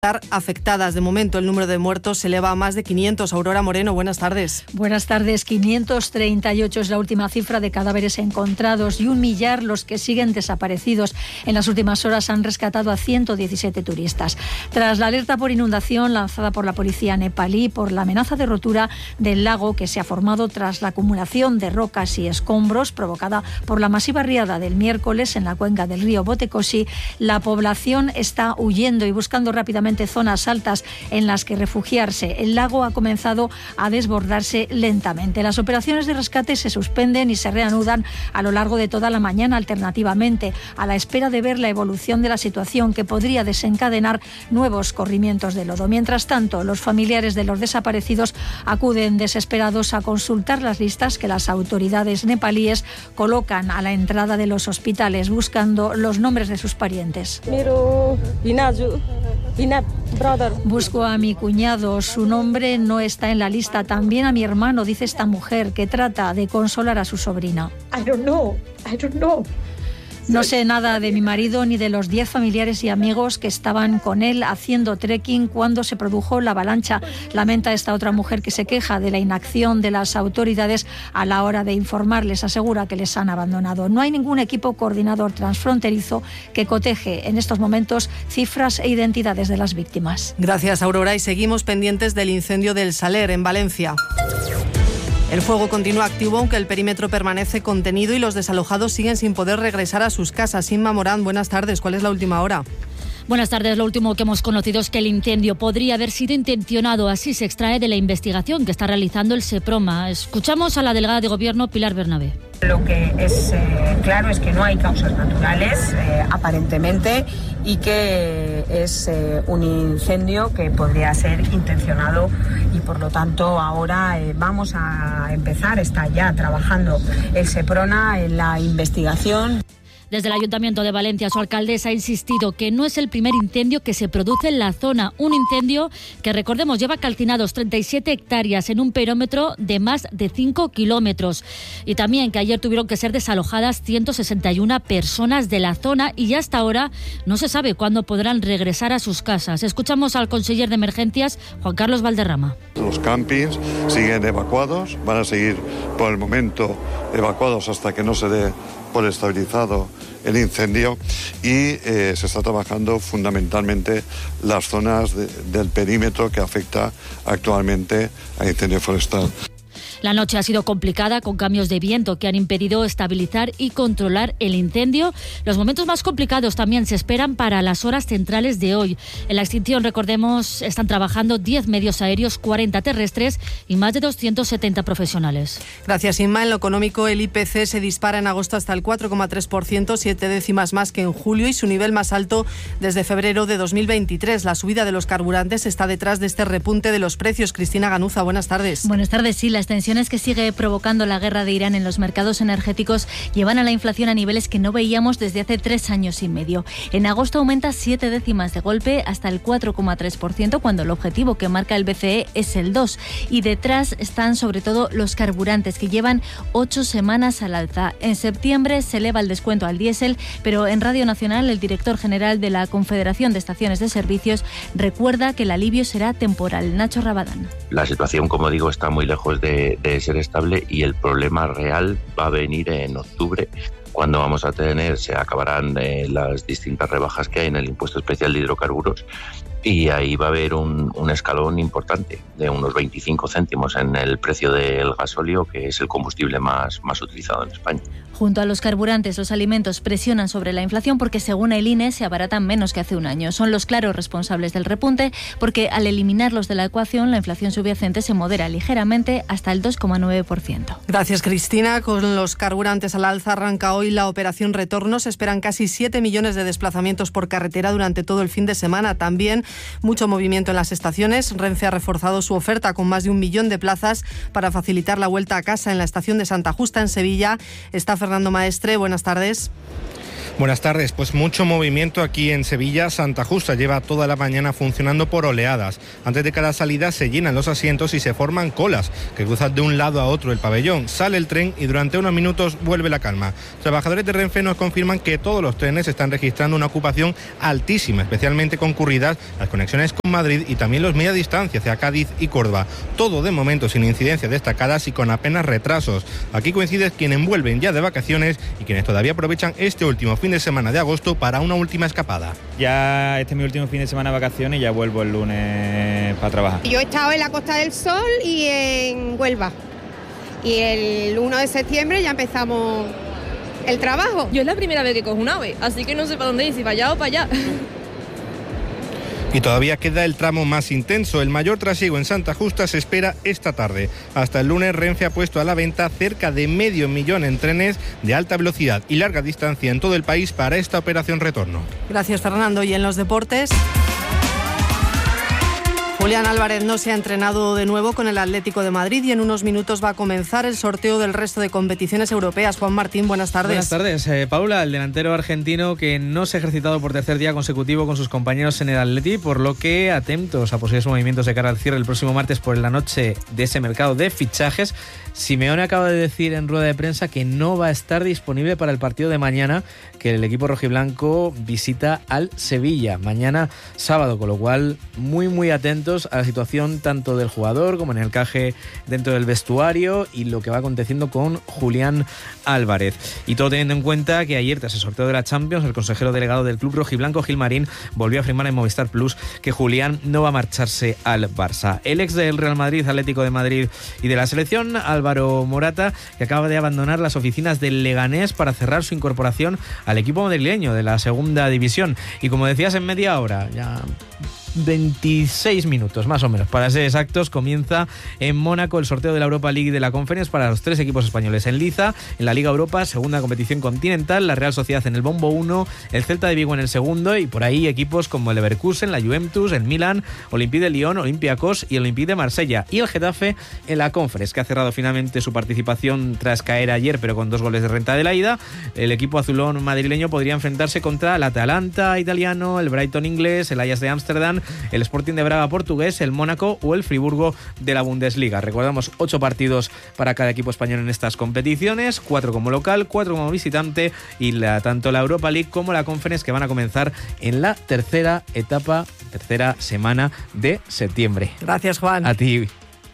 afectadas. De momento, el número de muertos se eleva a más de 500. Aurora Moreno, buenas tardes. Buenas tardes. 538 es la última cifra de cadáveres encontrados y 1 millar los que siguen desaparecidos. En las últimas horas han rescatado a 117 turistas. Tras la alerta por inundación lanzada por la policía nepalí por la amenaza de rotura del lago que se ha formado tras la acumulación de rocas y escombros provocada por la masiva riada del miércoles en la cuenca del río Botekoshi, la población está huyendo y buscando rápidamente zonas altas en las que refugiarse. El lago ha comenzado a desbordarse lentamente. Las operaciones de rescate se suspenden y se reanudan a lo largo de toda la mañana alternativamente, a la espera de ver la evolución de la situación que podría desencadenar nuevos corrimientos de lodo. Mientras tanto, los familiares de los desaparecidos acuden desesperados a consultar las listas que las autoridades nepalíes colocan a la entrada de los hospitales, buscando los nombres de sus parientes. Busco a mi cuñado, su nombre no está en la lista. También a mi hermano, dice esta mujer, que trata de consolar a su sobrina. I don't know. No sé nada de mi marido ni de los 10 familiares y amigos que estaban con él haciendo trekking cuando se produjo la avalancha. Lamenta esta otra mujer que se queja de la inacción de las autoridades a la hora de informarles. Asegura que les han abandonado. No hay ningún equipo coordinador transfronterizo que coteje en estos momentos cifras e identidades de las víctimas. Gracias, Aurora. Y seguimos pendientes del incendio del Saler, en Valencia. El fuego continúa activo, aunque el perímetro permanece contenido y los desalojados siguen sin poder regresar a sus casas. Inma Morán, buenas tardes. ¿Cuál es la última hora? Buenas tardes. Lo último que hemos conocido es que el incendio podría haber sido intencionado. Así se extrae de la investigación que está realizando el Seprona. Escuchamos a la delegada de Gobierno, Pilar Bernabé. Lo que es claro es que no hay causas naturales, aparentemente, y que es un incendio que podría ser intencionado y, por lo tanto, ahora vamos a empezar, está ya trabajando el Seprona en la investigación. Desde el Ayuntamiento de Valencia, su alcaldesa ha insistido que no es el primer incendio que se produce en la zona. Un incendio que, recordemos, lleva calcinados 37 hectáreas en un perímetro de más de 5 kilómetros. Y también que ayer tuvieron que ser desalojadas 161 personas de la zona y hasta ahora no se sabe cuándo podrán regresar a sus casas. Escuchamos al conseller de Emergencias, Juan Carlos Valderrama. Los campings siguen evacuados, van a seguir por el momento evacuados hasta que no se dé por estabilizado el incendio y se está trabajando fundamentalmente las zonas del perímetro que afecta actualmente al incendio forestal. La noche ha sido complicada con cambios de viento que han impedido estabilizar y controlar el incendio. Los momentos más complicados también se esperan para las horas centrales de hoy. En la extinción, recordemos, están trabajando 10 medios aéreos, 40 terrestres y más de 270 profesionales. Gracias, Inma. En lo económico, el IPC se dispara en agosto hasta el 4,3%, 7 décimas más que en julio y su nivel más alto desde febrero de 2023. La subida de los carburantes está detrás de este repunte de los precios. Cristina Ganuza, buenas tardes. Buenas tardes. Sí, las tensiones que sigue provocando la guerra de Irán en los mercados energéticos llevan a la inflación a niveles que no veíamos desde hace 3 años y medio. En agosto aumenta 7 décimas de golpe hasta el 4,3%, cuando el objetivo que marca el BCE es el 2%. Y detrás están sobre todo los carburantes, que llevan 8 semanas al alza. En septiembre se eleva el descuento al diésel, pero en Radio Nacional el director general de la Confederación de Estaciones de Servicios recuerda que el alivio será temporal. Nacho Rabadán. La situación, como digo, está muy lejos de ser estable y el problema real va a venir en octubre, cuando vamos a tener, se acabarán las distintas rebajas que hay en el impuesto especial de hidrocarburos y ahí va a haber un escalón importante de unos 25 céntimos en el precio del gasóleo, que es el combustible más utilizado en España. Junto a los carburantes, los alimentos presionan sobre la inflación porque, según el INE, se abaratan menos que hace un año. Son los claros responsables del repunte porque, al eliminarlos de la ecuación, la inflación subyacente se modera ligeramente hasta el 2,9%. Gracias, Cristina. Con los carburantes al alza arranca hoy la operación Retorno. Se esperan casi 7 millones de desplazamientos por carretera durante todo el fin de semana. También mucho movimiento en las estaciones. Renfe ha reforzado su oferta con más de 1 millón de plazas para facilitar la vuelta a casa. En la estación de Santa Justa, en Sevilla, está Fernando Maestre. Buenas tardes. Buenas tardes. Pues mucho movimiento aquí en Sevilla. Santa Justa lleva toda la mañana funcionando por oleadas. Antes de cada salida se llenan los asientos y se forman colas que cruzan de un lado a otro el pabellón. Sale el tren y durante unos minutos vuelve la calma. Trabajadores de Renfe nos confirman que todos los trenes están registrando una ocupación altísima, especialmente concurridas las conexiones con Madrid y también los media distancia hacia Cádiz y Córdoba. Todo de momento sin incidencias destacadas y con apenas retrasos. Aquí coinciden quienes vuelven ya de vacaciones y quienes todavía aprovechan este último fin de semana de agosto para una última escapada. Ya este es mi último fin de semana de vacaciones y ya vuelvo el lunes para trabajar. Yo he estado en la Costa del Sol y en Huelva. Y el 1 de septiembre ya empezamos el trabajo. Yo es la primera vez que cojo un AVE, así que no sé para dónde ir, si para allá o para allá. Y todavía queda el tramo más intenso. El mayor trasiego en Santa Justa se espera esta tarde. Hasta el lunes Renfe ha puesto a la venta cerca de 500.000 en trenes de alta velocidad y larga distancia en todo el país para esta operación retorno. Gracias, Fernando. Y en los deportes, Julián Álvarez no se ha entrenado de nuevo con el Atlético de Madrid y en unos minutos va a comenzar el sorteo del resto de competiciones europeas. Juan Martín, buenas tardes. Buenas tardes. Paula, el delantero argentino que no se ha ejercitado por tercer día consecutivo con sus compañeros en el Atleti, por lo que atentos a posibles movimientos de cara al cierre el próximo martes por la noche de ese mercado de fichajes. Simeone acaba de decir en rueda de prensa que no va a estar disponible para el partido de mañana, que el equipo rojiblanco visita al Sevilla mañana sábado, con lo cual muy atentos a la situación tanto del jugador como en el encaje dentro del vestuario y lo que va aconteciendo con Julián Álvarez. Y todo teniendo en cuenta que ayer, tras el sorteo de la Champions, el consejero delegado del club rojiblanco, Gil Marín, volvió a afirmar en Movistar Plus que Julián no va a marcharse al Barça. El ex del Real Madrid, Atlético de Madrid y de la selección, Álvaro Morata, que acaba de abandonar las oficinas del Leganés para cerrar su incorporación al equipo madrileño de la segunda división. Y como decías, en media hora, ya 26 minutos más o menos, para ser exactos, comienza en Mónaco el sorteo de la Europa League de la Conference para los 3 equipos españoles. En liza, en la Liga Europa, segunda competición continental, la Real Sociedad en el bombo 1, el Celta de Vigo en el segundo y por ahí equipos como el Leverkusen, la Juventus, el Milan, Olympique de Lyon, Olympiacos y el Olympique de Marsella, y el Getafe en la Conference, que ha cerrado finalmente su participación tras caer ayer pero con 2 goles de renta de la ida. El equipo azulón madrileño podría enfrentarse contra el Atalanta italiano, el Brighton inglés, el Ajax de Ámsterdam, el Sporting de Braga portugués, el Mónaco o el Friburgo de la Bundesliga. Recordamos 8 partidos para cada equipo español en estas competiciones, 4 como local, 4 como visitante y tanto la Europa League como la Conference, que van a comenzar en la tercera semana de septiembre. Gracias, Juan. A ti.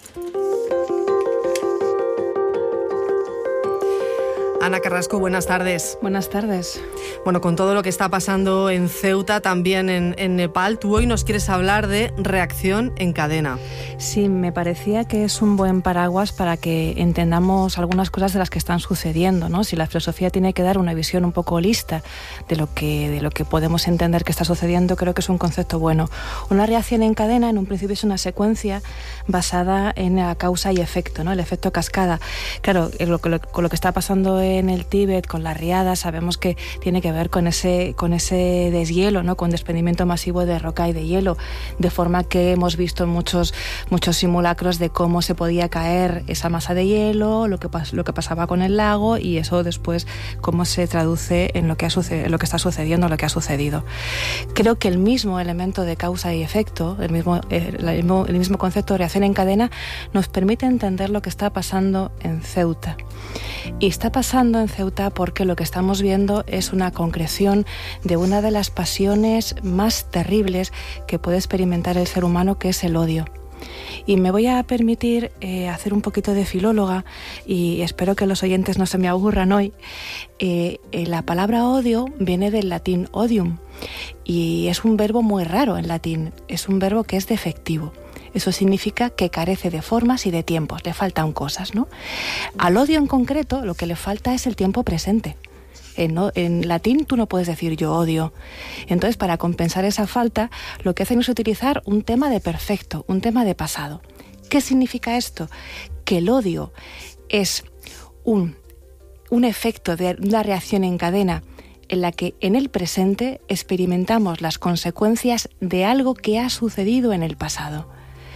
Ana Carrasco, buenas tardes. Buenas tardes. Bueno, con todo lo que está pasando en Ceuta, también en Nepal, tú hoy nos quieres hablar de reacción en cadena. Sí, me parecía que es un buen paraguas para que entendamos algunas cosas de las que están sucediendo, ¿no? Si la filosofía tiene que dar una visión un poco holista de lo que podemos entender que está sucediendo, creo que es un concepto bueno. Una reacción en cadena, en un principio, es una secuencia basada en la causa y efecto, ¿no? El efecto cascada. Claro, con lo que está pasando en el Tíbet, con las riadas, sabemos que tiene que ver con ese deshielo, ¿no? Con desprendimiento masivo de roca y de hielo, de forma que hemos visto muchos simulacros de cómo se podía caer esa masa de hielo, lo que pasaba con el lago, y eso después cómo se traduce en lo que está sucediendo, lo que ha sucedido. Creo que el mismo elemento de causa y efecto, el mismo concepto de reacción en cadena, nos permite entender lo que está pasando en Ceuta. Y está pasando en Ceuta porque lo que estamos viendo es una concreción de una de las pasiones más terribles que puede experimentar el ser humano, que es el odio. Y me voy a permitir hacer un poquito de filóloga, y espero que los oyentes no se me aburran hoy. La palabra odio viene del latín odium, y es un verbo muy raro en latín, es un verbo que es defectivo. Eso significa que carece de formas y de tiempos, le faltan cosas, ¿no? Al odio en concreto lo que le falta es el tiempo presente. En latín tú no puedes decir yo odio. Entonces, para compensar esa falta, lo que hacen es utilizar un tema de perfecto, un tema de pasado. ¿Qué significa esto? Que el odio es un efecto de una reacción en cadena en la que en el presente experimentamos las consecuencias de algo que ha sucedido en el pasado.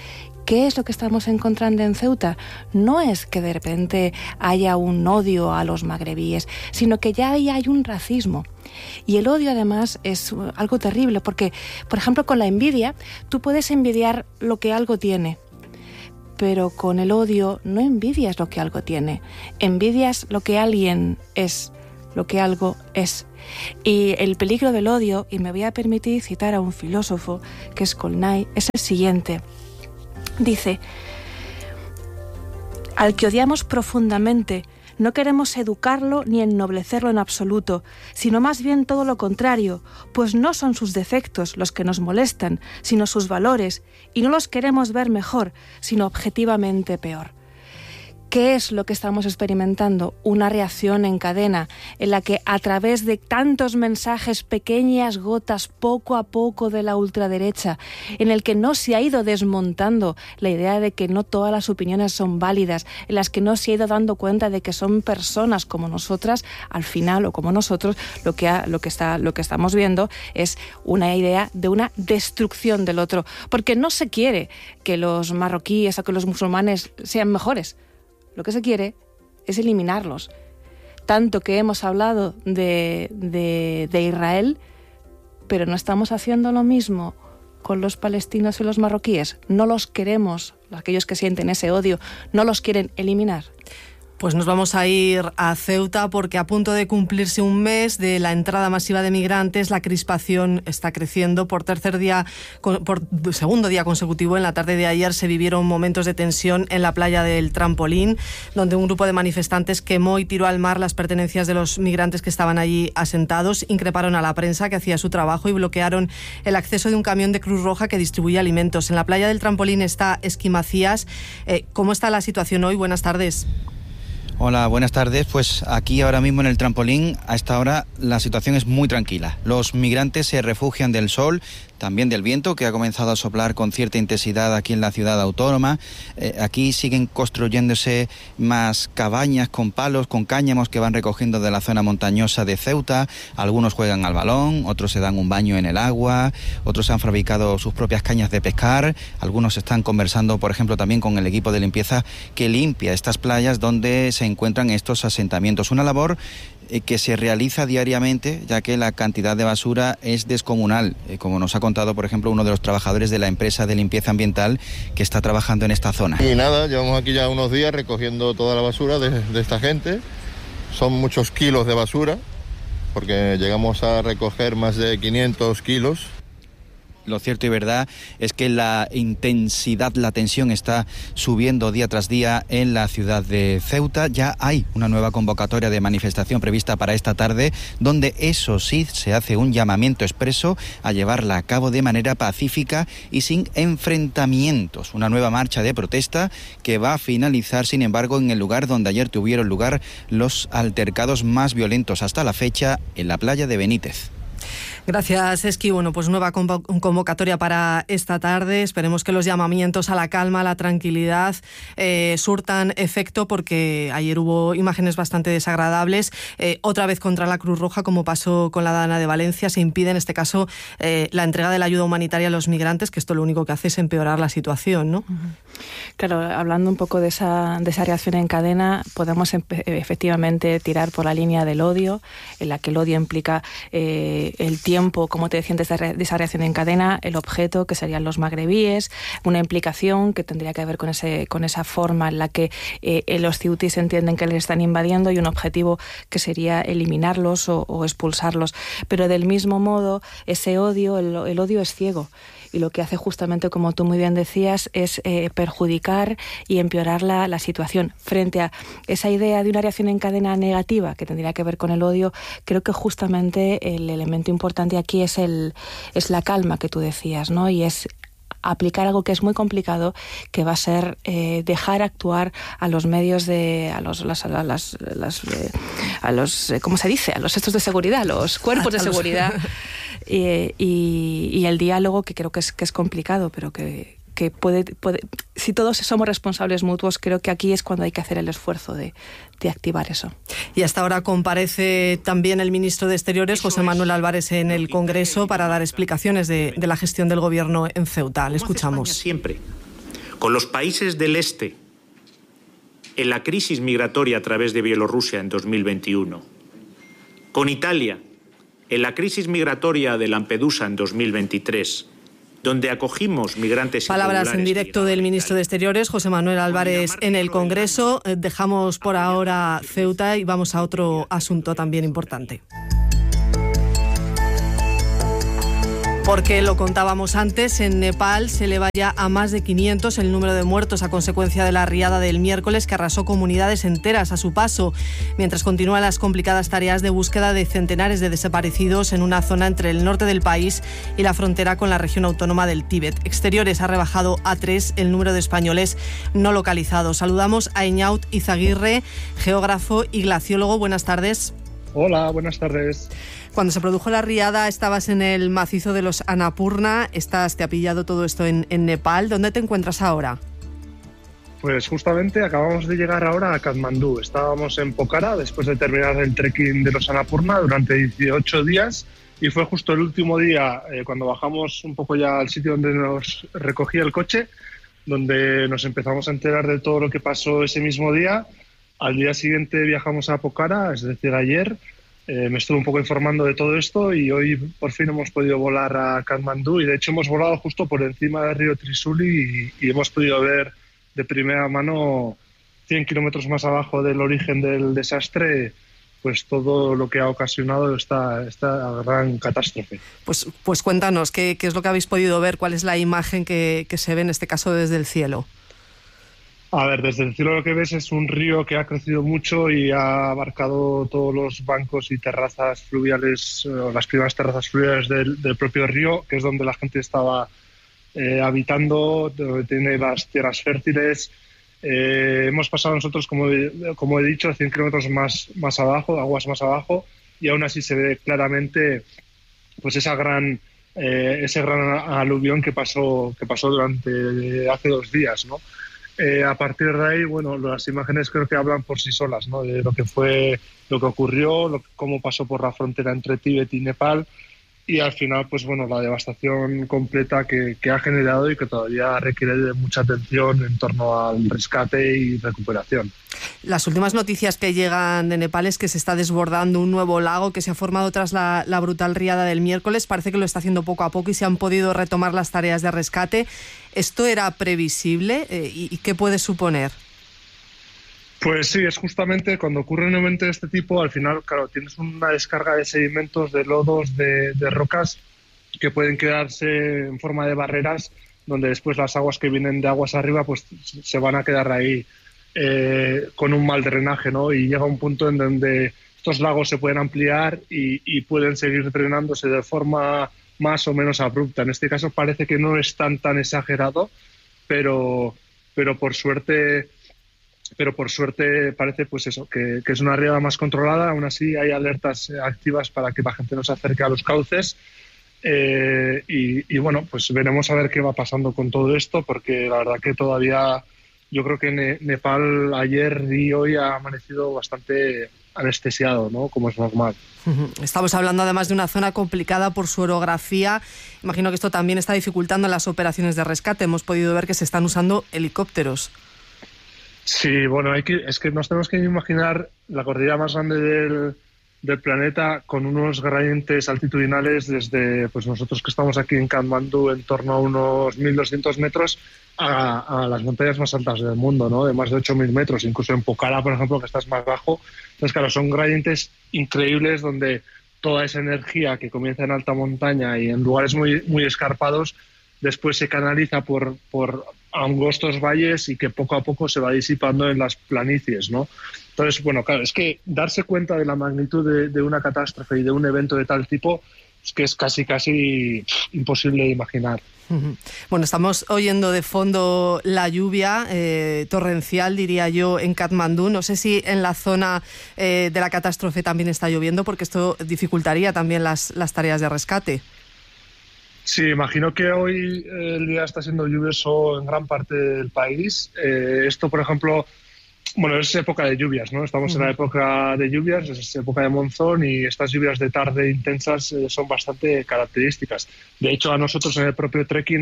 ¿Qué es lo que estamos encontrando en Ceuta? No es que de repente haya un odio a los magrebíes, sino que ya ahí hay un racismo. Y el odio además es algo terrible porque, por ejemplo, con la envidia, tú puedes envidiar lo que algo tiene, pero con el odio no envidias lo que algo tiene, envidias lo que alguien es, lo que algo es. Y el peligro del odio, y me voy a permitir citar a un filósofo que es Colnay, es el siguiente. Dice: al que odiamos profundamente, no queremos educarlo ni ennoblecerlo en absoluto, sino más bien todo lo contrario, pues no son sus defectos los que nos molestan, sino sus valores, y no los queremos ver mejor, sino objetivamente peor. ¿Qué es lo que estamos experimentando? Una reacción en cadena en la que a través de tantos mensajes, pequeñas gotas poco a poco de la ultraderecha, en el que no se ha ido desmontando la idea de que no todas las opiniones son válidas, en las que no se ha ido dando cuenta de que son personas como nosotras, al final, o como nosotros, lo que estamos viendo es una idea de una destrucción del otro, porque no se quiere que los marroquíes o que los musulmanes sean mejores. Lo que se quiere es eliminarlos. Tanto que hemos hablado de Israel, pero no estamos haciendo lo mismo con los palestinos y los marroquíes. No los queremos, aquellos que sienten ese odio, no los quieren eliminar. Pues nos vamos a ir a Ceuta porque a punto de cumplirse un mes de la entrada masiva de migrantes, la crispación está creciendo. Por segundo día consecutivo, en la tarde de ayer se vivieron momentos de tensión en la playa del Trampolín, donde un grupo de manifestantes quemó y tiró al mar las pertenencias de los migrantes que estaban allí asentados, increparon a la prensa que hacía su trabajo y bloquearon el acceso de un camión de Cruz Roja que distribuye alimentos. En la playa del Trampolín está Esqui Macías. ¿Cómo está la situación hoy? Buenas tardes. Hola, buenas tardes. Pues aquí ahora mismo en el Trampolín, a esta hora la situación es muy tranquila. Los migrantes se refugian del sol, también del viento, que ha comenzado a soplar con cierta intensidad aquí en la ciudad autónoma. Aquí siguen construyéndose más cabañas con palos, con cáñamos que van recogiendo de la zona montañosa de Ceuta. Algunos juegan al balón, otros se dan un baño en el agua, otros han fabricado sus propias cañas de pescar. Algunos están conversando, por ejemplo, también con el equipo de limpieza que limpia estas playas donde se encuentran estos asentamientos. Una labor que se realiza diariamente, ya que la cantidad de basura es descomunal, como nos ha contado, por ejemplo, uno de los trabajadores de la empresa de limpieza ambiental que está trabajando en esta zona. Y nada, llevamos aquí ya unos días recogiendo toda la basura de esta gente. Son muchos kilos de basura, porque llegamos a recoger más de 500 kilos. Lo cierto y verdad es que la intensidad, la tensión está subiendo día tras día en la ciudad de Ceuta. Ya hay una nueva convocatoria de manifestación prevista para esta tarde, donde eso sí se hace un llamamiento expreso a llevarla a cabo de manera pacífica y sin enfrentamientos. Una nueva marcha de protesta que va a finalizar, sin embargo, en el lugar donde ayer tuvieron lugar los altercados más violentos hasta la fecha, en la playa de Benítez. Gracias, Esqui. Bueno, pues nueva convocatoria para esta tarde. Esperemos que los llamamientos a la calma, a la tranquilidad, surtan efecto, porque ayer hubo imágenes bastante desagradables. Otra vez contra la Cruz Roja, como pasó con la Dana de Valencia, se impide en este caso la entrega de la ayuda humanitaria a los migrantes, que esto lo único que hace es empeorar la situación, ¿no? Claro, hablando un poco de esa reacción en cadena, podemos efectivamente tirar por la línea del odio, en la que el odio implica el tiempo, como te decía antes, de esa reacción en cadena, el objeto, que serían los magrebíes, una implicación que tendría que ver con esa forma en la que los ceutíes entienden que les están invadiendo, y un objetivo que sería eliminarlos o expulsarlos. Pero del mismo modo, ese odio, el odio es ciego. Y lo que hace, justamente como tú muy bien decías, es perjudicar y empeorar la situación. Frente a esa idea de una reacción en cadena negativa que tendría que ver con el odio, creo que justamente el elemento importante aquí es la calma que tú decías, ¿no? Y es aplicar algo que es muy complicado, que va a ser dejar actuar a los medios ¿cómo se dice? A los estos de seguridad, a los cuerpos de seguridad. Y el diálogo, que creo que es complicado, pero que puede, si todos somos responsables mutuos, creo que aquí es cuando hay que hacer el esfuerzo de activar eso. Y hasta ahora comparece también el ministro de Exteriores, José Manuel Álvarez, en el Congreso para dar explicaciones de la gestión del gobierno en Ceuta. Le escuchamos. Siempre, con los países del este en la crisis migratoria a través de Bielorrusia en 2021, con Italia en la crisis migratoria de Lampedusa en 2023, donde acogimos migrantes. Palabras en directo del ministro de Exteriores, José Manuel Álvarez, en el Congreso. Dejamos por ahora Ceuta y vamos a otro asunto también importante. Porque lo contábamos antes, en Nepal se eleva ya a más de 500 el número de muertos a consecuencia de la riada del miércoles que arrasó comunidades enteras a su paso, mientras continúan las complicadas tareas de búsqueda de centenares de desaparecidos en una zona entre el norte del país y la frontera con la región autónoma del Tíbet. Exteriores ha rebajado a 3 el número de españoles no localizados. Saludamos a Eñaut Izaguirre, geógrafo y glaciólogo. Buenas tardes. Hola, buenas tardes. Cuando se produjo la riada estabas en el macizo de los Annapurna, te ha pillado todo esto en Nepal. ¿Dónde te encuentras ahora? Pues justamente acabamos de llegar ahora a Katmandú. Estábamos en Pokhara después de terminar el trekking de los Annapurna durante 18 días y fue justo el último día cuando bajamos un poco ya al sitio donde nos recogía el coche, donde nos empezamos a enterar de todo lo que pasó ese mismo día. Al día siguiente viajamos a Pokhara, es decir, ayer. Me estuve un poco informando de todo esto y hoy por fin hemos podido volar a Katmandú y de hecho hemos volado justo por encima del río Trisuli y hemos podido ver de primera mano 100 kilómetros más abajo del origen del desastre pues todo lo que ha ocasionado esta gran catástrofe. Pues cuéntanos, ¿qué es lo que habéis podido ver? ¿Cuál es la imagen que se ve en este caso desde el cielo? A ver, desde el cielo lo que ves es un río que ha crecido mucho y ha abarcado todos los bancos y terrazas fluviales, las primeras terrazas fluviales del propio río, que es donde la gente estaba habitando, donde tiene las tierras fértiles. Hemos pasado nosotros, como he dicho, 100 kilómetros más abajo, aguas más abajo, y aún así se ve claramente pues ese gran aluvión que pasó durante hace 2 días, ¿no? A partir de ahí, bueno, las imágenes creo que hablan por sí solas, ¿no? De lo que ocurrió, cómo pasó por la frontera entre Tíbet y Nepal y al final, pues bueno, la devastación completa que ha generado y que todavía requiere de mucha atención en torno al rescate y recuperación. Las últimas noticias que llegan de Nepal es que se está desbordando un nuevo lago que se ha formado tras la brutal riada del miércoles. Parece que lo está haciendo poco a poco y se han podido retomar las tareas de rescate. ¿Esto era previsible y qué puede suponer? Pues sí, es justamente cuando ocurre un evento de este tipo, al final, claro, tienes una descarga de sedimentos, de lodos, de rocas que pueden quedarse en forma de barreras, donde después las aguas que vienen de aguas arriba pues se van a quedar ahí con un mal drenaje, ¿no? Y llega un punto en donde estos lagos se pueden ampliar y pueden seguir drenándose de forma más o menos abrupta. En este caso parece que no es tan exagerado, pero por suerte parece pues eso, que es una riada más controlada. Aún así hay alertas activas para que la gente no se acerque a los cauces y bueno, pues veremos a ver qué va pasando con todo esto, porque la verdad que todavía yo creo que Nepal ayer y hoy ha amanecido bastante anestesiado, ¿no? Como es normal. Estamos hablando además de una zona complicada por su orografía. Imagino que esto también está dificultando las operaciones de rescate. Hemos podido ver que se están usando helicópteros. Sí, bueno, es que nos tenemos que imaginar la cordillera más grande del planeta con unos gradientes altitudinales desde pues nosotros que estamos aquí en Katmandú en torno a unos 1.200 metros a las montañas más altas del mundo, ¿no? De más de 8.000 metros, incluso en Pokhara, por ejemplo, que estás más bajo. Entonces, claro, son gradientes increíbles donde toda esa energía que comienza en alta montaña y en lugares muy escarpados después se canaliza por angostos valles y que poco a poco se va disipando en las planicies, ¿no? Entonces, bueno, claro, es que darse cuenta de la magnitud de una catástrofe y de un evento de tal tipo es que es casi imposible de imaginar. Bueno, estamos oyendo de fondo la lluvia torrencial, diría yo, en Katmandú. No sé si en la zona de la catástrofe también está lloviendo, porque esto dificultaría también las tareas de rescate. Sí, imagino que hoy el día está siendo lluvioso en gran parte del país. Esto, por ejemplo, bueno, es época de lluvias, ¿no? Estamos en la época de lluvias, es época de monzón y estas lluvias de tarde intensas son bastante características. De hecho, a nosotros en el propio trekking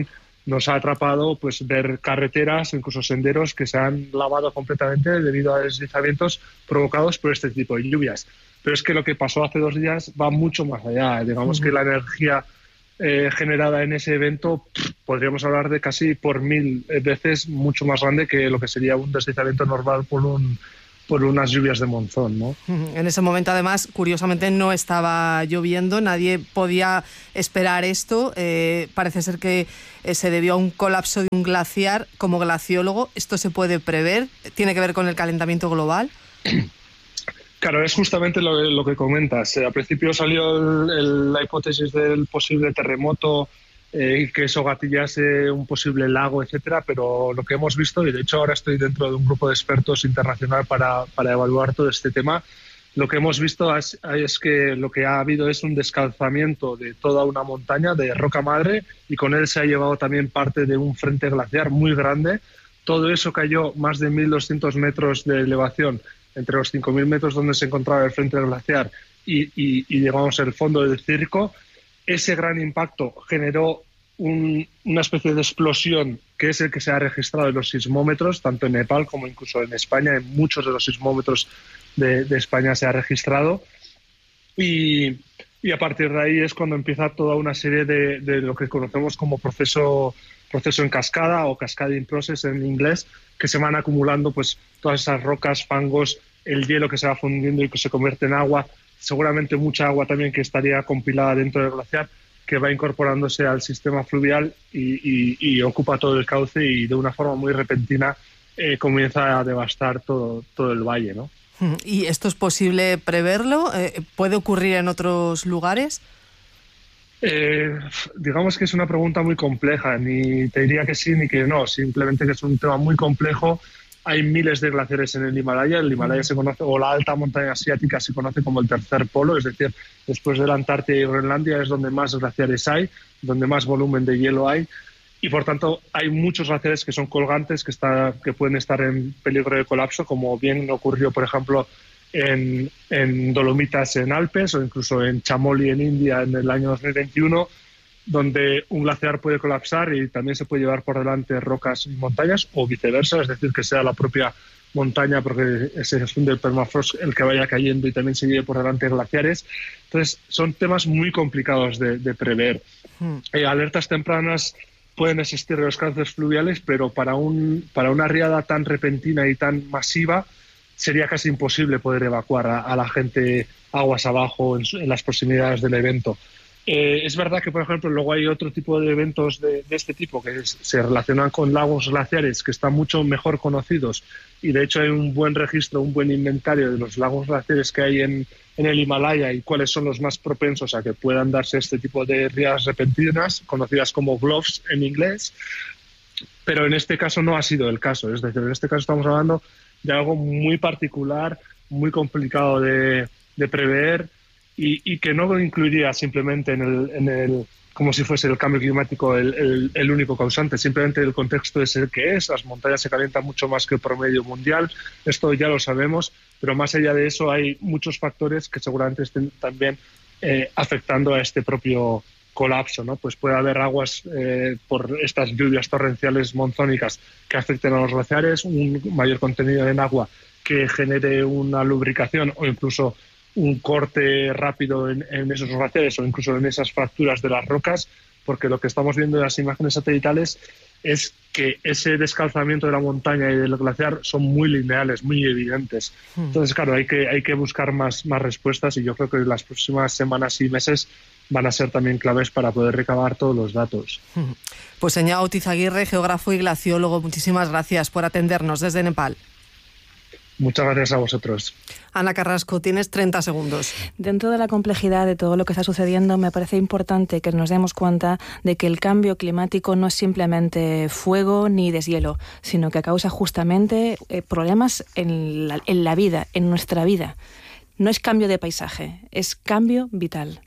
nos ha atrapado pues ver carreteras, incluso senderos que se han lavado completamente debido a deslizamientos provocados por este tipo de lluvias. Pero es que lo que pasó hace 2 días va mucho más allá. Digamos que la energía generada en ese evento podríamos hablar de casi por 1000 veces mucho más grande que lo que sería un deslizamiento normal por unas lluvias de monzón, ¿no? En ese momento, además, curiosamente no estaba lloviendo, nadie podía esperar esto. Parece ser que se debió a un colapso de un glaciar. Como glaciólogo, ¿esto se puede prever? ¿Tiene que ver con el calentamiento global? Claro, es justamente lo que comentas. Al principio salió la hipótesis del posible terremoto, que eso gatillase un posible lago, etcétera, pero lo que hemos visto, y de hecho ahora estoy dentro de un grupo de expertos internacional para evaluar todo este tema, lo que hemos visto es que lo que ha habido es un descalzamiento de toda una montaña de roca madre, y con él se ha llevado también parte de un frente glaciar muy grande. Todo eso cayó más de 1.200 metros de elevación entre los 5.000 metros donde se encontraba el frente glaciar y digamos el fondo del circo. Ese gran impacto generó una especie de explosión que es el que se ha registrado en los sismómetros, tanto en Nepal como incluso en España. En muchos de los sismómetros de España se ha registrado. Y a partir de ahí es cuando empieza toda una serie de lo que conocemos como proceso en cascada o cascading process en inglés, que se van acumulando pues todas esas rocas, fangos, el hielo que se va fundiendo y que se convierte en agua, seguramente mucha agua también que estaría compilada dentro del glaciar, que va incorporándose al sistema fluvial y ocupa todo el cauce, y de una forma muy repentina comienza a devastar todo el valle, ¿no? ¿Y esto es posible preverlo? ¿Puede ocurrir en otros lugares? Digamos que es una pregunta muy compleja, ni te diría que sí ni que no, simplemente que es un tema muy complejo. Hay miles de glaciares en el Himalaya se conoce, o la alta montaña asiática se conoce como el tercer polo, es decir, después de la Antártida y Groenlandia es donde más glaciares hay, donde más volumen de hielo hay, y por tanto hay muchos glaciares que son colgantes, que pueden estar en peligro de colapso, como bien ocurrió por ejemplo en Dolomitas en Alpes, o incluso en Chamoli en India en el año 2021, donde un glaciar puede colapsar y también se puede llevar por delante rocas y montañas, o viceversa, es decir, que sea la propia montaña, porque se funde el permafrost, el que vaya cayendo y también se lleve por delante glaciares. Entonces, son temas muy complicados de prever. Alertas tempranas pueden existir en los cauces fluviales, pero para una riada tan repentina y tan masiva sería casi imposible poder evacuar a la gente aguas abajo en las proximidades del evento. Es verdad que, por ejemplo, luego hay otro tipo de eventos de este tipo que se relacionan con lagos glaciares que están mucho mejor conocidos, y de hecho hay un buen registro, un buen inventario de los lagos glaciares que hay en el Himalaya y cuáles son los más propensos a que puedan darse este tipo de riadas repentinas, conocidas como bluffs en inglés, pero en este caso no ha sido el caso. Es decir, en este caso estamos hablando de algo muy particular, muy complicado de prever, y que no incluiría simplemente en el como si fuese el cambio climático el único causante. Simplemente el contexto es el que es. Las montañas se calientan mucho más que el promedio mundial, esto ya lo sabemos, pero más allá de eso hay muchos factores que seguramente estén también afectando a este propio colapso, ¿no? Pues puede haber aguas por estas lluvias torrenciales monzónicas que afecten a los glaciares, un mayor contenido en agua que genere una lubricación o incluso un corte rápido en esos glaciares o incluso en esas fracturas de las rocas, porque lo que estamos viendo en las imágenes satelitales es que ese descalzamiento de la montaña y del glaciar son muy lineales, muy evidentes. Entonces, claro, hay que buscar más respuestas, y yo creo que las próximas semanas y meses van a ser también claves para poder recabar todos los datos. Pues señor Otizaguirre, geógrafo y glaciólogo, muchísimas gracias por atendernos desde Nepal. Muchas gracias a vosotros. Ana Carrasco, tienes 30 segundos. Dentro de la complejidad de todo lo que está sucediendo, me parece importante que nos demos cuenta de que el cambio climático no es simplemente fuego ni deshielo, sino que causa justamente problemas en la vida, en nuestra vida. No es cambio de paisaje, es cambio vital.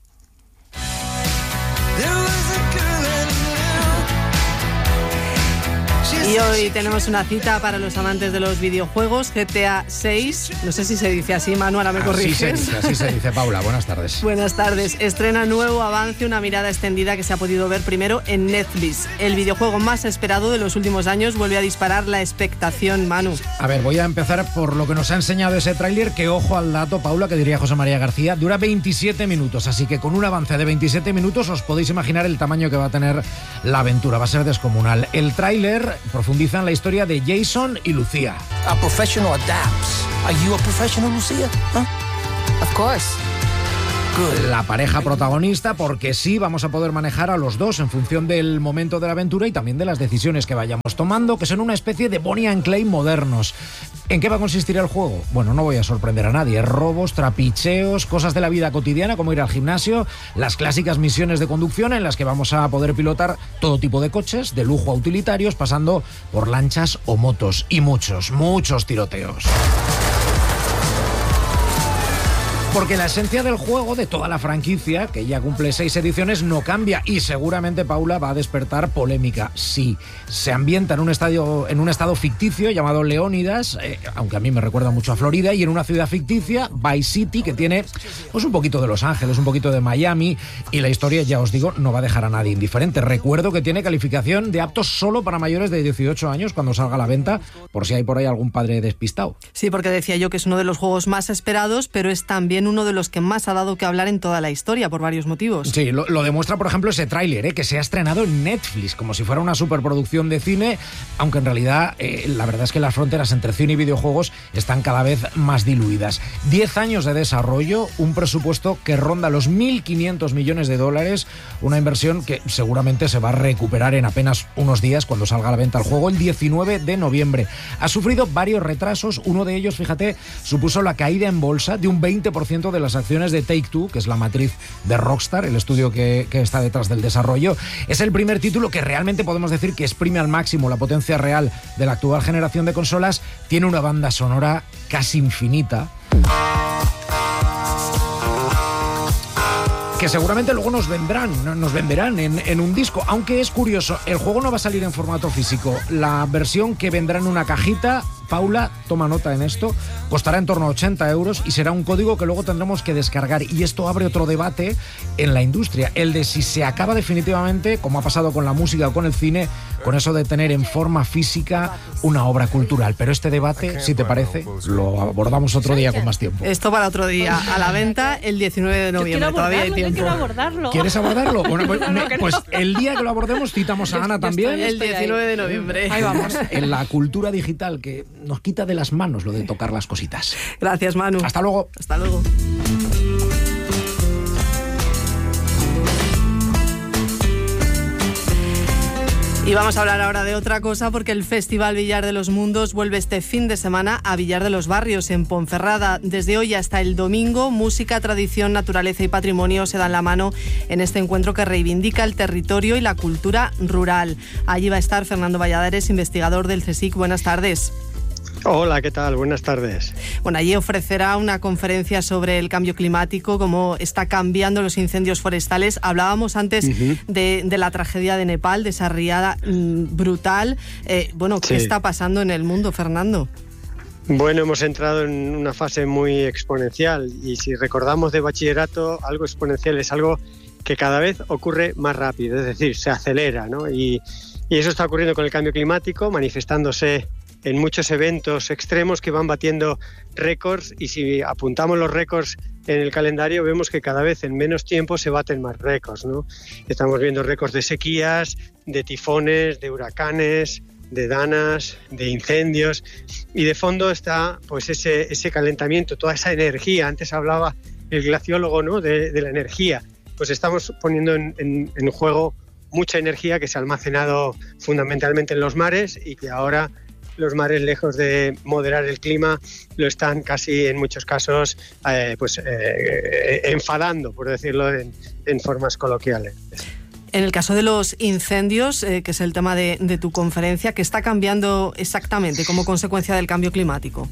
There was a girl I knew. She Y hoy tenemos una cita para los amantes de los videojuegos, GTA 6. No sé si se dice así, Manu, ahora me corriges. Así se dice, Paula. Buenas tardes. Buenas tardes. Estrena nuevo avance, una mirada extendida que se ha podido ver primero en Netflix. El videojuego más esperado de los últimos años vuelve a disparar la expectación, Manu. A ver, voy a empezar por lo que nos ha enseñado ese tráiler, que ojo al dato, Paula, que diría José María García, dura 27 minutos, así que con un avance de 27 minutos os podéis imaginar el tamaño que va a tener la aventura, va a ser descomunal. El tráiler profundiza en la historia de Jason y Lucía. A professional adapts. Are you a professional, Lucía? Huh? Of course. La pareja protagonista, porque sí vamos a poder manejar a los dos en función del momento de la aventura y también de las decisiones que vayamos tomando, que son una especie de Bonnie and Clyde modernos. ¿En qué va a consistir el juego? Bueno, no voy a sorprender a nadie. Robos, trapicheos, cosas de la vida cotidiana como ir al gimnasio, las clásicas misiones de conducción en las que vamos a poder pilotar todo tipo de coches, de lujo a utilitarios, pasando por lanchas o motos y muchos tiroteos. Porque la esencia del juego, de toda la franquicia, que ya cumple 6 ediciones, no cambia y seguramente, Paula, va a despertar polémica. Sí, se ambienta en un estado ficticio llamado Leónidas, aunque a mí me recuerda mucho a Florida, y en una ciudad ficticia, Vice City, que tiene pues un poquito de Los Ángeles, un poquito de Miami, y la historia, ya os digo, no va a dejar a nadie indiferente. Recuerdo que tiene calificación de aptos solo para mayores de 18 años cuando salga a la venta, por si hay por ahí algún padre despistado. Sí, porque decía yo que es uno de los juegos más esperados, pero es también uno de los que más ha dado que hablar en toda la historia, por varios motivos. Sí, lo demuestra, por ejemplo, ese tráiler, que se ha estrenado en Netflix, como si fuera una superproducción de cine, aunque en realidad la verdad es que las fronteras entre cine y videojuegos están cada vez más diluidas. 10 años de desarrollo, un presupuesto que ronda los 1.500 millones de dólares, una inversión que seguramente se va a recuperar en apenas unos días cuando salga a la venta el juego el 19 de noviembre. Ha sufrido varios retrasos, uno de ellos, fíjate, supuso la caída en bolsa de un 20% de las acciones de Take-Two, que es la matriz de Rockstar, el estudio que está detrás del desarrollo. Es el primer título que realmente podemos decir que exprime al máximo la potencia real de la actual generación de consolas. Tiene una banda sonora casi infinita, que seguramente luego nos venderán en un disco, aunque es curioso, el juego no va a salir en formato físico. La versión que vendrá en una cajita, Paula, toma nota en esto, costará en torno a 80 euros y será un código que luego tendremos que descargar. Y esto abre otro debate en la industria, el de si se acaba definitivamente, como ha pasado con la música o con el cine, con eso de tener en forma física una obra cultural. Pero este debate, si te parece, lo abordamos otro día con más tiempo. Esto para otro día. A la venta el 19 de noviembre. Todavía hay tiempo. Quiero abordarlo. ¿Quieres abordarlo? Bueno, pues el día que lo abordemos citamos a Ana también. El 19 de noviembre. Ahí vamos. En la cultura digital, que nos quita de las manos lo de tocar las cositas. Gracias, Manu. Hasta luego. Hasta luego. Y vamos a hablar ahora de otra cosa, porque el Festival Villar de los Mundos vuelve este fin de semana a Villar de los Barrios, en Ponferrada. Desde hoy hasta el domingo, música, tradición, naturaleza y patrimonio se dan la mano en este encuentro que reivindica el territorio y la cultura rural. Allí va a estar Fernando Valladares, investigador del CSIC. Buenas tardes. Hola, ¿qué tal? Buenas tardes. Bueno, allí ofrecerá una conferencia sobre el cambio climático, cómo está cambiando los incendios forestales. Hablábamos antes de la tragedia de Nepal, de esa riada brutal. ¿Qué está pasando en el mundo, Fernando? Bueno, hemos entrado en una fase muy exponencial y si recordamos de bachillerato, algo exponencial es algo que cada vez ocurre más rápido, es decir, se acelera, ¿no? Y eso está ocurriendo con el cambio climático, manifestándose en muchos eventos extremos que van batiendo récords, y si apuntamos los récords en el calendario vemos que cada vez en menos tiempo se baten más récords, ¿no? Estamos viendo récords de sequías, de tifones, de huracanes, de danas, de incendios, y de fondo está pues ese calentamiento, toda esa energía. Antes hablaba el glaciólogo, ¿no?, de la energía. Pues estamos poniendo en juego mucha energía que se ha almacenado fundamentalmente en los mares y que ahora los mares, lejos de moderar el clima, lo están casi en muchos casos enfadando, por decirlo en formas coloquiales. En el caso de los incendios, que es el tema de tu conferencia, ¿qué está cambiando exactamente como consecuencia del cambio climático?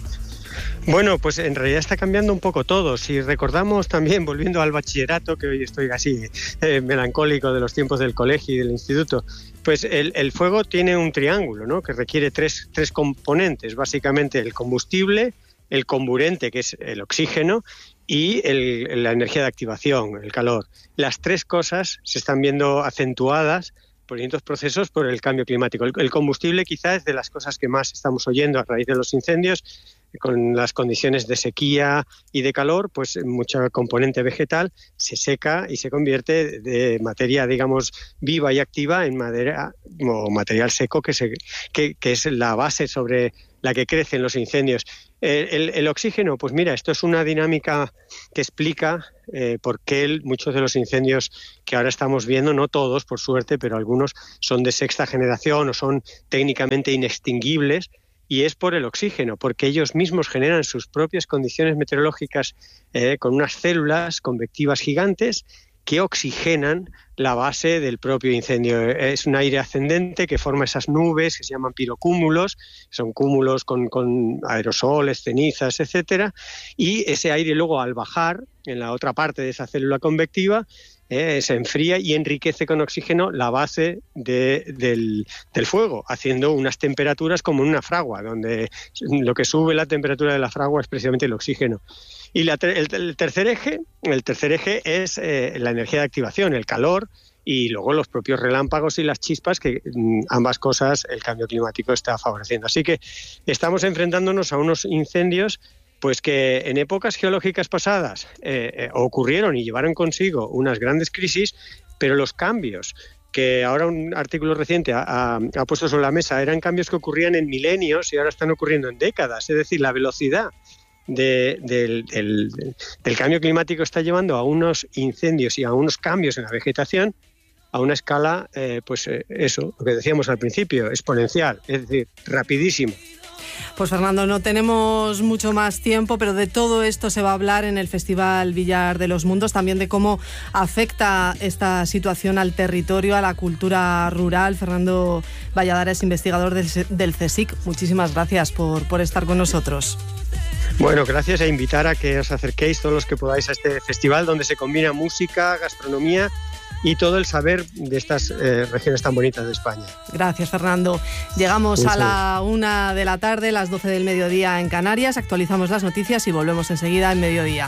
Bueno, pues en realidad está cambiando un poco todo. Si recordamos también, volviendo al bachillerato, que hoy estoy así melancólico de los tiempos del colegio y del instituto, pues el fuego tiene un triángulo, ¿no? Que requiere tres componentes, básicamente el combustible, el comburente, que es el oxígeno, y la energía de activación, el calor. Las tres cosas se están viendo acentuadas por distintos procesos por el cambio climático. El combustible quizás es de las cosas que más estamos oyendo a raíz de los incendios, con las condiciones de sequía y de calor, pues mucha componente vegetal se seca y se convierte de materia, digamos, viva y activa en madera o material seco que es la base sobre la que crecen los incendios. El oxígeno, pues mira, esto es una dinámica que explica por qué muchos de los incendios que ahora estamos viendo, no todos por suerte, pero algunos son de sexta generación o son técnicamente inextinguibles, y es por el oxígeno, porque ellos mismos generan sus propias condiciones meteorológicas con unas células convectivas gigantes que oxigenan la base del propio incendio. Es un aire ascendente que forma esas nubes que se llaman pirocúmulos, son cúmulos con aerosoles, cenizas, etcétera, y ese aire luego al bajar en la otra parte de esa célula convectiva se enfría y enriquece con oxígeno la base del fuego, haciendo unas temperaturas como en una fragua, donde lo que sube la temperatura de la fragua es precisamente el oxígeno. Y el tercer eje es la energía de activación, el calor, y luego los propios relámpagos y las chispas, que ambas cosas el cambio climático está favoreciendo. Así que estamos enfrentándonos a unos incendios pues que en épocas geológicas pasadas ocurrieron y llevaron consigo unas grandes crisis, pero los cambios que ahora un artículo reciente ha puesto sobre la mesa eran cambios que ocurrían en milenios y ahora están ocurriendo en décadas. Es decir, la velocidad del cambio climático está llevando a unos incendios y a unos cambios en la vegetación a una escala, eso, lo que decíamos al principio, exponencial, es decir, rapidísimo. Pues Fernando, no tenemos mucho más tiempo, pero de todo esto se va a hablar en el Festival Villar de los Mundos, también de cómo afecta esta situación al territorio, a la cultura rural. Fernando Valladares, investigador del CSIC, muchísimas gracias por estar con nosotros. Bueno, gracias, a invitar a que os acerquéis todos los que podáis a este festival donde se combina música, gastronomía y todo el saber de estas regiones tan bonitas de España. Gracias, Fernando. Llegamos a la 1 de la tarde, las 12 del mediodía en Canarias, actualizamos las noticias y volvemos enseguida en mediodía.